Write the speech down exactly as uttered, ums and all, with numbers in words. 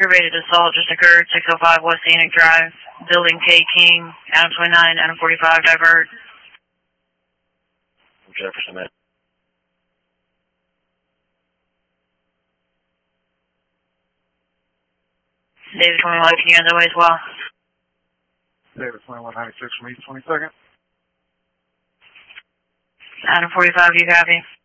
aggravated assault just occurred, six oh five West Scenic Drive, building K King, Adam twenty-nine, Adam forty-five, divert. Jefferson, man. David twenty-one, can you on the way as well? David twenty-one ninety-six from East twenty-second. Adam forty-five, you copy?